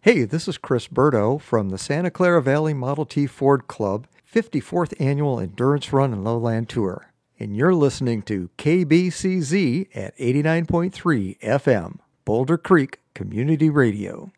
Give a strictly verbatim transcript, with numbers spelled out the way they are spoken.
Hey, this is Chris Burdo from the Santa Clara Valley Model T Ford Club fifty-fourth Annual Endurance Run and Lowland Tour. And you're listening to K B C Z at eighty-nine point three F M, Boulder Creek Community Radio.